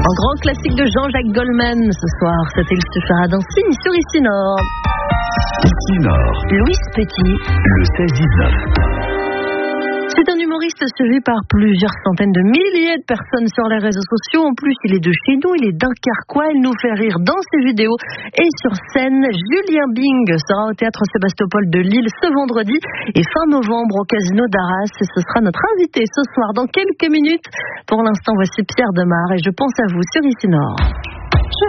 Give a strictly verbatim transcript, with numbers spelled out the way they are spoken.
Un grand classique de Jean-Jacques Goldman ce soir, c'était Il suffira d'un signe sur Ici Nord. Ici Nord, Louis Petit, le seize dix-neuf. C'est un humoriste suivi par plusieurs centaines de milliers de personnes sur les réseaux sociaux. En plus, il est de chez nous, il est dunkerquois, il nous fait rire dans ses vidéos et sur scène. Julien Bing sera au théâtre Sébastopol de Lille ce vendredi et fin novembre au Casino d'Arras. Et ce sera notre invité ce soir dans quelques minutes. Pour l'instant, voici Pierre Demar et je pense à vous sur Ici Nord.